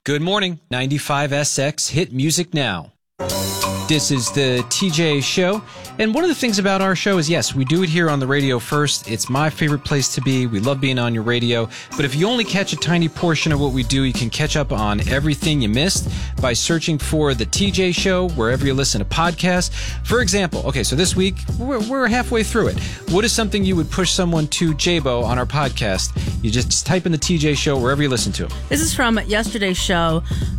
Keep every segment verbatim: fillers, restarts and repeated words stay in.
Good morning, ninety-five S X Hit Music Now. This is the T J Show, and one of the things about our show is, yes, we do it here on the radio first. It's my favorite place to be. We love being on your radio, but if you only catch a tiny portion of what we do, you can catch up on everything you missed by searching for the T J Show wherever you listen to podcasts. For example, okay, so this week, we're, we're halfway through it. What is something you would push someone to, J-Bo, on our podcast? You just type in the T J Show wherever you listen to it. This is from yesterday's show.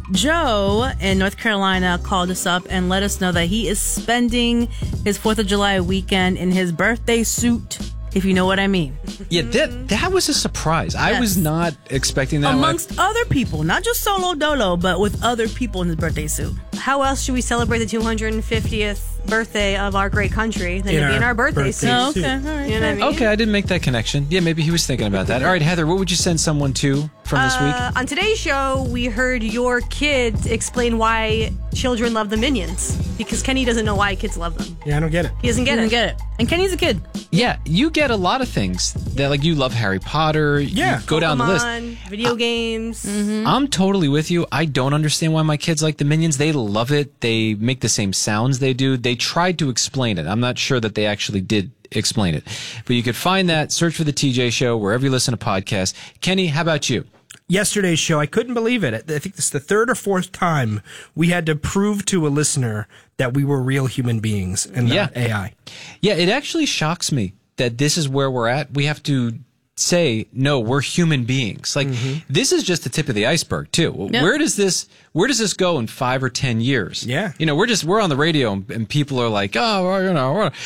Joe in North Carolina called us up and let us know that he is spending his fourth of July weekend in his birthday suit, if you know what I mean. Yeah, that that was a surprise. Yes. I was not expecting that. Amongst other people, not just solo dolo, but with other people in his birthday suit. How else should we celebrate the two hundred fiftieth birthday of our great country than in to be our in our birthday, birthday suit? Oh, okay, all right. You know what I mean? Okay, I didn't make that connection. Yeah, maybe he was thinking about that. All right, Heather, what would you send someone to from this week? Uh, on today's show, we heard your kid explain why children love the Minions. Because Kenny doesn't know why kids love them. Yeah, I don't get it. He doesn't get Doesn't it. get it. And Kenny's a kid. Yeah, you get a lot of things that, like, you love Harry Potter. Yeah. You go down the list. Pokemon, video Uh, games. Mm-hmm. I'm totally with you. I don't understand why my kids like the Minions. They love it. They make the same sounds they do. They tried to explain it. I'm not sure that they actually did explain it. But you could find that. Search for the T J Show wherever you listen to podcasts. Kenny, how about you? Yesterday's show, I couldn't believe it. I think this is the third or fourth time we had to prove to a listener that we were real human beings and Yeah. not A I. Yeah, it actually shocks me that this is where we're at. We have to say, no, we're human beings. Like, mm-hmm. This is just the tip of the iceberg, too. Yep. Where does this, where does this go in five or ten years? Yeah. You know, we're just, we're on the radio and, and people are like, oh, well, you know, well.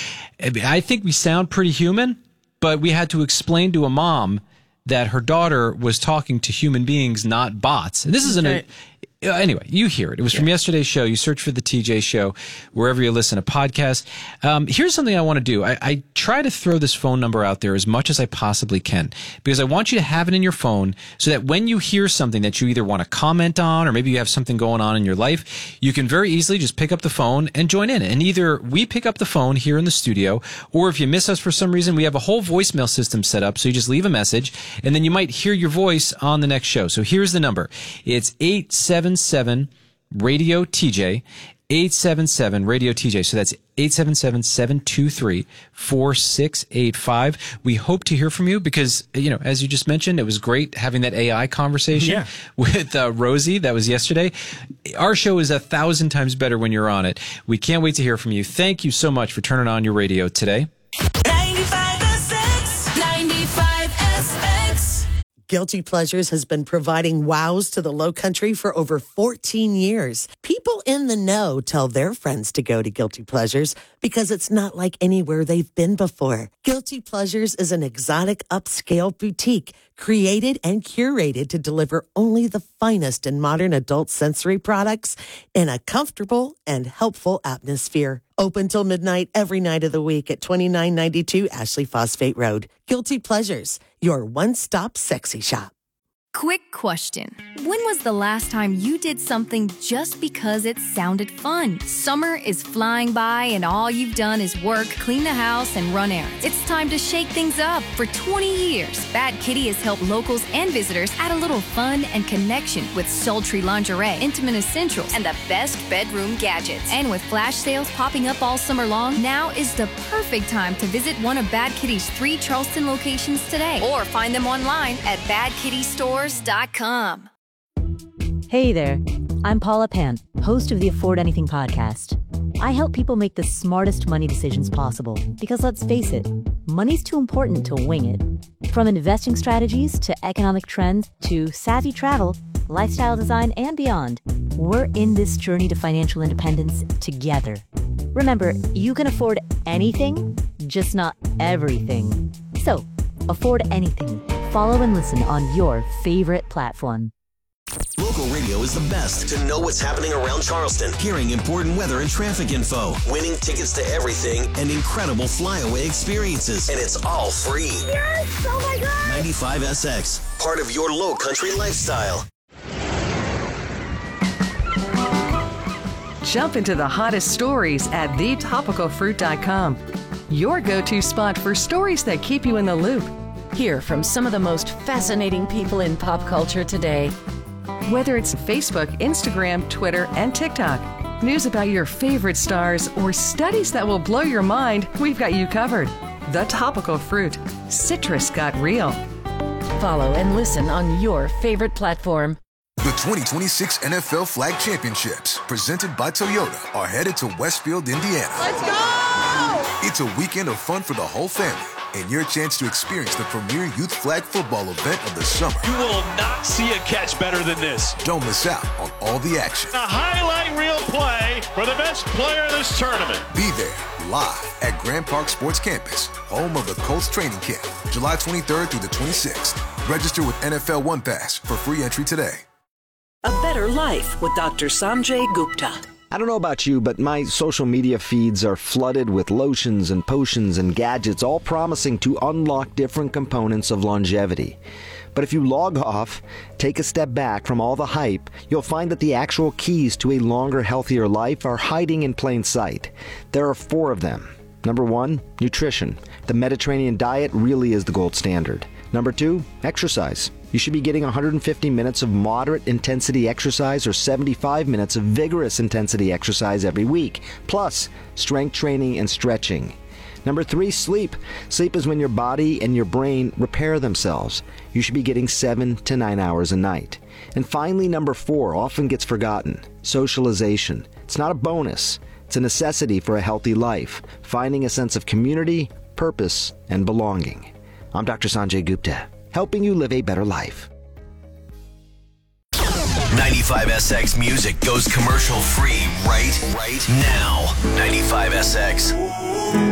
I think we sound pretty human, but we had to explain to a mom that her daughter was talking to human beings, not bots. And this isn't right. a, uh, anyway, you hear it. It was yeah. from yesterday's show. You search for the T J Show wherever you listen to podcasts. Um, here's something I want to do. I, I try to throw this phone number out there as much as I possibly can because I want you to have it in your phone so that when you hear something that you either want to comment on or maybe you have something going on in your life, you can very easily just pick up the phone and join in. And either we pick up the phone here in the studio, or if you miss us for some reason, we have a whole voicemail system set up. So you just leave a message and then you might hear your voice on the next show. So here's the number. It's eight seven seven radio T J, eight seven seven radio T J. So that's eight seven seven, seven two three, four six eight five. We hope to hear from you because, you know, as you just mentioned, it was great having that A I conversation yeah. with uh, Rosie. That was yesterday. Our show is a thousand times better when you're on it. We can't wait to hear from you. Thank you so much for turning on your radio today. ninety-five S X, ninety-five S X. Guilty Pleasures has been providing wows to the Low Country for over fourteen years. People in the know tell their friends to go to Guilty Pleasures because it's not like anywhere they've been before. Guilty Pleasures is an exotic upscale boutique created and curated to deliver only the finest in modern adult sensory products in a comfortable and helpful atmosphere. Open till midnight every night of the week at twenty-nine ninety-two Ashley Phosphate Road. Guilty Pleasures, your one-stop sexy shop. Quick question. When was the last time you did something just because it sounded fun? Summer is flying by and all you've done is work, clean the house, and run errands. It's time to shake things up. For twenty years, Bad Kitty has helped locals and visitors add a little fun and connection with sultry lingerie, intimate essentials, and the best bedroom gadgets. And with flash sales popping up all summer long, now is the perfect time to visit one of Bad Kitty's three Charleston locations today or find them online at bad kitty stores dot com. Hey there, I'm Paula Pant, host of the Afford Anything podcast. I help people make the smartest money decisions possible because let's face it, money's too important to wing it. From investing strategies to economic trends to savvy travel, lifestyle design, and beyond, we're in this journey to financial independence together. Remember, you can afford anything, just not everything. So, afford anything. Follow and listen on your favorite platform. Local radio is the best to know what's happening around Charleston, hearing important weather and traffic info, winning tickets to everything, and incredible flyaway experiences. And it's all free. Yes! Oh my God! ninety-five S X, part of your low country lifestyle. Jump into the hottest stories at the topical fruit dot com. Your go-to spot for stories that keep you in the loop. Hear from some of the most fascinating people in pop culture today. Whether it's Facebook, Instagram, Twitter, and TikTok, news about your favorite stars, or studies that will blow your mind, we've got you covered. The Topical Fruit. Citrus got real. Follow and listen on your favorite platform. The twenty twenty-six N F L Flag Championships, presented by Toyota, are headed to Westfield, Indiana. Let's go! It's a weekend of fun for the whole family and your chance to experience the premier youth flag football event of the summer. You will not see a catch better than this. Don't miss out on all the action. A highlight reel play for the best player in this tournament. Be there live at Grand Park Sports Campus, home of the Colts training camp, July twenty-third through the twenty-sixth. Register with N F L One Pass for free entry today. A Better Life with Doctor Sanjay Gupta. I don't know about you, but my social media feeds are flooded with lotions and potions and gadgets, all promising to unlock different components of longevity. But if you log off, take a step back from all the hype, you'll find that the actual keys to a longer, healthier life are hiding in plain sight. There are four of them. Number one, nutrition. The Mediterranean diet really is the gold standard. Number two, exercise. You should be getting one hundred fifty minutes of moderate intensity exercise or seventy-five minutes of vigorous intensity exercise every week, plus strength training and stretching. Number three, sleep. Sleep is when your body and your brain repair themselves. You should be getting seven to nine hours a night. And finally, number four often gets forgotten, socialization. It's not a bonus. It's a necessity for a healthy life, finding a sense of community, purpose, and belonging. I'm Doctor Sanjay Gupta, helping you live a better life. ninety-five S X music goes commercial free right, right now. ninety-five S X.